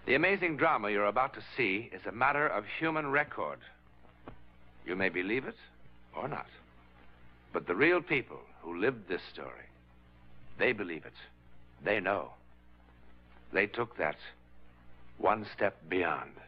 The amazing drama you're about to see is a matter of human record. You may believe it or not. But the real people who lived this story, they believe it. They know. They took that one step beyond.